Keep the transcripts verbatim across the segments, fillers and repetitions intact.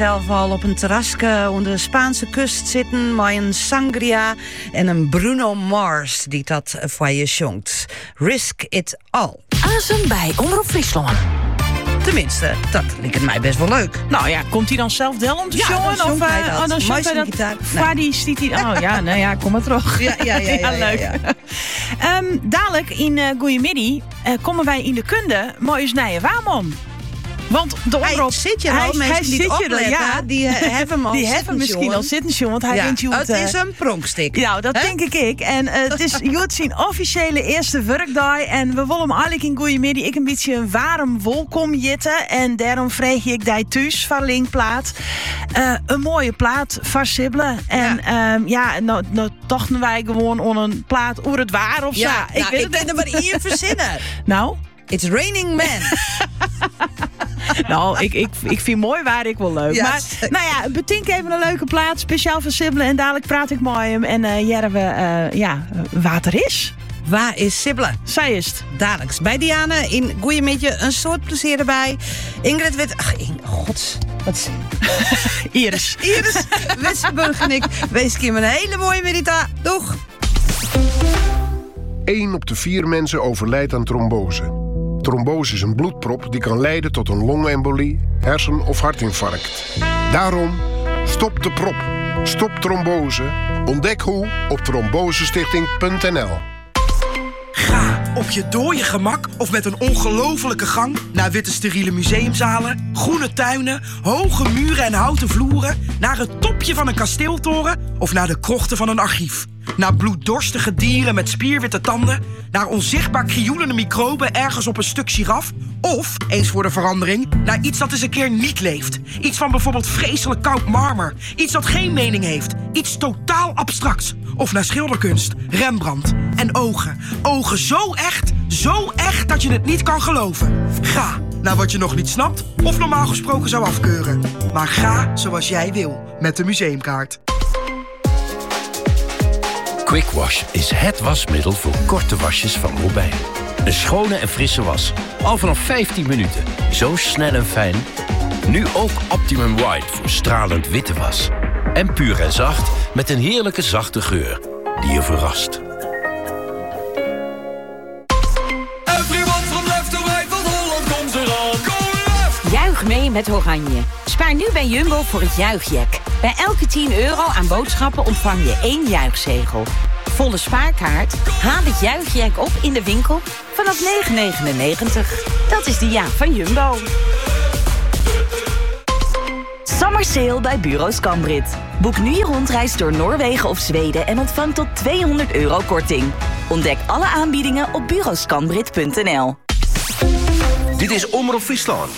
zelf al op een terrasje onder de Spaanse kust zitten met een sangria en een Bruno Mars die dat voor je zongt. Risk it all. Azen bij Omroep Friesland. Tenminste, dat lijkt mij best wel leuk. Nou ja, komt hij dan zelf del om te Ja, zongen? dan zongt Of hij uh, dat. oh, dan zongt hij dat. gitaar. Fadi stiet hij. Oh ja, nou ja, kom maar terug. Ja, ja, ja, ja, leuk. ja, ja. um, dadelijk in uh, Goeiemiddag uh, komen wij in de kunde mooi eens naar je Waarman. Want de omroep... Hij zit je al, mensen die het opletten, ja, die uh, hebben hem al die zitten, hebben misschien jongen. al zitten, jongen, want hij Ja, wint je het is een pronkstik. Ja, dat He? denk ik ik. En uh, het is Joet zijn officiële eerste werkdag. En we willen hem eigenlijk in Goeiemiddag ik een beetje een warm welkom jitten. En daarom vreeg ik die thuis van Linkplaat. Uh, een mooie plaat van Sibbelen. En ja, um, ja nou, nou dachten wij gewoon aan een plaat hoe het waar of Ja, zo. ik, nou, ik kan er maar hier verzinnen. Nou? It's raining men. Nou, ik, ik, ik vind mooi waar ik wel leuk. Ja, maar zeker. nou ja, betink even een leuke plaat. Speciaal voor Sibbelen. En dadelijk praat ik met hem. En uh, jaren we uh, ja, wat er is. Waar is Sibbelen? Zij is het. Dadelijks bij Diane in Goeiemiddag. Een soort plezier erbij. Ingrid Wit... Ach, Ing... God. Wat is... Iris. Iris Witsenburg en ik. Wees ik een hele mooie medita. Doeg. Eén op de vier mensen overlijdt aan trombose. Trombose is een bloedprop die kan leiden tot een longembolie, hersen- of hartinfarct. Daarom, stop de prop. Stop trombose. Ontdek hoe op trombosestichting punt n l. Ga op je dooie gemak of met een ongelofelijke gang naar witte steriele museumzalen, groene tuinen, hoge muren en houten vloeren, naar het topje van een kasteeltoren of naar de krochten van een archief. Naar bloeddorstige dieren met spierwitte tanden, naar onzichtbaar krioelende microben ergens op een stuk giraf, of, eens voor de verandering, naar iets dat eens een keer niet leeft. Iets van bijvoorbeeld vreselijk koud marmer, iets dat geen mening heeft, iets totaal abstracts. Of naar schilderkunst, Rembrandt en ogen. Ogen zo echt, zo echt dat je het niet kan geloven. Ga naar wat je nog niet snapt of normaal gesproken zou afkeuren. Maar ga zoals jij wil met de museumkaart. Quick Wash is het wasmiddel voor korte wasjes van Robijn. Een schone en frisse was. Al vanaf vijftien minuten. Zo snel en fijn. Nu ook Optimum White voor stralend witte was. En puur en zacht met een heerlijke zachte geur die je verrast. Everyone from left to right, van Holland komt eraan. Go left! Juich mee met Oranje. Spaar nu bij Jumbo voor het juichjack. Bij elke tien euro aan boodschappen ontvang je één juichzegel. Volle spaarkaart? Haal het juichjack op in de winkel vanaf negen negenennegentig. Dat is de ja van Jumbo. Summer sale bij Bureau Scambrit. Boek nu je rondreis door Noorwegen of Zweden en ontvang tot tweehonderd euro korting. Ontdek alle aanbiedingen op bureau scambrit punt n l. Dit is Omroep Friesland.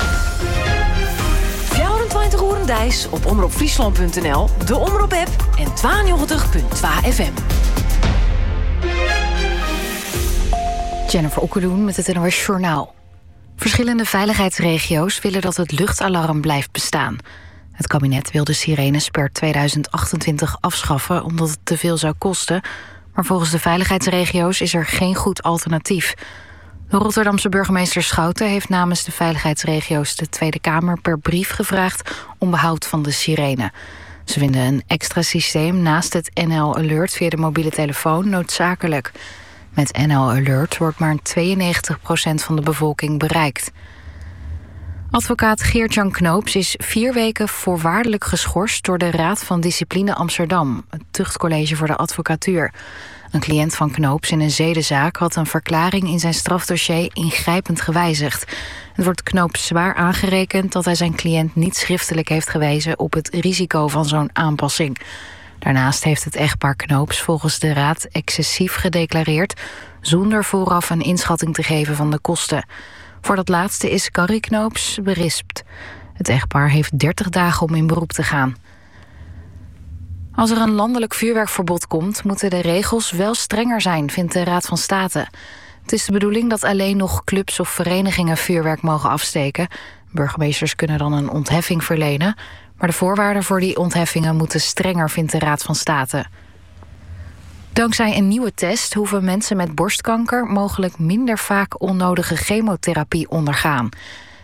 vierentwintig uur Dijs op omroep friesland punt n l, de Omroep-app en tweeënnegentig punt twee F M. Jennifer Okkeloen met het N O S Journaal. Verschillende veiligheidsregio's willen dat het luchtalarm blijft bestaan. Het kabinet wil de sirenes per tweeduizend achtentwintig afschaffen omdat het te veel zou kosten. Maar volgens de veiligheidsregio's is er geen goed alternatief. De Rotterdamse burgemeester Schouten heeft namens de veiligheidsregio's de Tweede Kamer per brief gevraagd om behoud van de sirene. Ze vinden een extra systeem naast het N L Alert via de mobiele telefoon noodzakelijk. Met N L Alert wordt maar tweeënnegentig procent van de bevolking bereikt. Advocaat Geert-Jan Knoops is vier weken voorwaardelijk geschorst door de Raad van Discipline Amsterdam, het tuchtcollege voor de advocatuur. Een cliënt van Knoops in een zedenzaak had een verklaring in zijn strafdossier ingrijpend gewijzigd. Het wordt Knoops zwaar aangerekend dat hij zijn cliënt niet schriftelijk heeft gewezen op het risico van zo'n aanpassing. Daarnaast heeft het echtpaar Knoops volgens de Raad excessief gedeclareerd, zonder vooraf een inschatting te geven van de kosten. Voor dat laatste is Carrie Knoops berispt. Het echtpaar heeft dertig dagen om in beroep te gaan. Als er een landelijk vuurwerkverbod komt, moeten de regels wel strenger zijn, vindt de Raad van State. Het is de bedoeling dat alleen nog clubs of verenigingen vuurwerk mogen afsteken. Burgemeesters kunnen dan een ontheffing verlenen, maar de voorwaarden voor die ontheffingen moeten strenger, vindt de Raad van State. Dankzij een nieuwe test hoeven mensen met borstkanker mogelijk minder vaak onnodige chemotherapie ondergaan.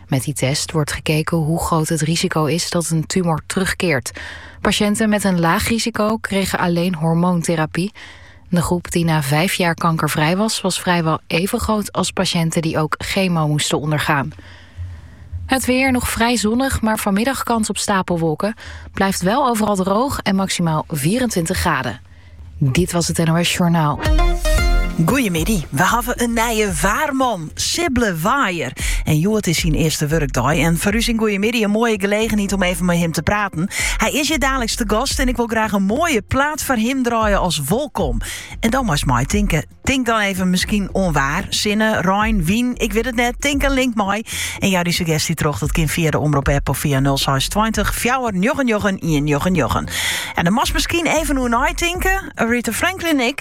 Met die test wordt gekeken hoe groot het risico is dat een tumor terugkeert. Patiënten met een laag risico kregen alleen hormoontherapie. De groep die na vijf jaar kankervrij was, was vrijwel even groot als patiënten die ook chemo moesten ondergaan. Het weer nog vrij zonnig, maar vanmiddag kans op stapelwolken. Blijft wel overal droog en maximaal vierentwintig graden. Dit was het N O S Journaal. Goedemiddag, we hebben een nieuwe vaarman, Sibble Waaier. En joh, het is zijn eerste werkdag. En voor u in Goedemiddag een mooie gelegenheid om even met hem te praten. Hij is je dadelijks te gast en ik wil graag een mooie plaat voor hem draaien als Volkom. En dan maar mij denken, denk dan even misschien onwaar. Zinnen, Rijn, Wien, ik weet het net, denk een link mij. En jou die suggestie terug, dat kind via de Omroep app of via nul zes twintig, vier negen negen, één negen negen. En dan mag misschien even hoe naar denken. Aretha Franklin, ik.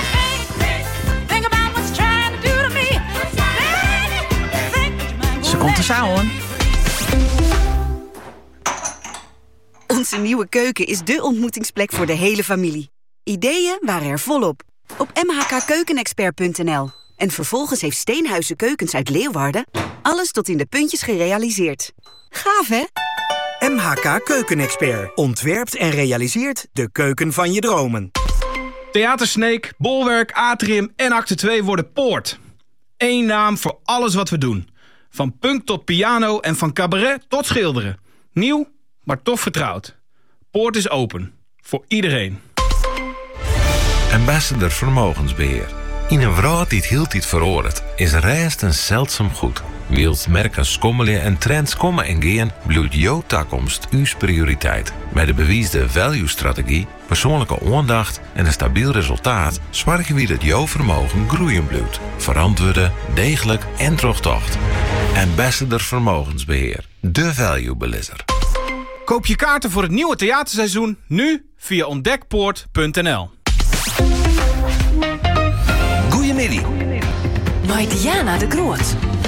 Ze komt er samen. Onze nieuwe keuken is dé ontmoetingsplek voor de hele familie. Ideeën waren er volop. Op m h k keukenexpert punt n l. En vervolgens heeft Steenhuizen Keukens uit Leeuwarden alles tot in de puntjes gerealiseerd. Gaaf, hè? M H K Keukenexpert ontwerpt en realiseert de keuken van je dromen. Theater Sneek, Bolwerk, Atrium en Acte twee worden Poort. Eén naam voor alles wat we doen. Van punk tot piano en van cabaret tot schilderen. Nieuw, maar toch vertrouwd. Poort is open. Voor iedereen. Ambassador Vermogensbeheer. In een wereld die het heel tijd veroordeelt, is rest een zeldzaam goed. Wilt merken schommelen en trends komen en gaan, blijft jouw toekomst uw prioriteit. Met de bewiesde value-strategie, persoonlijke aandacht en een stabiel resultaat zorgen we dat jouw vermogen groeien blijft. Verantwoorden, degelijk en terugtocht. Ambassador Vermogensbeheer. De value-belisser. Koop je kaarten voor het nieuwe theaterseizoen nu via ontdekpoort punt n l. Goedemiddag. Bij Diana de Groot.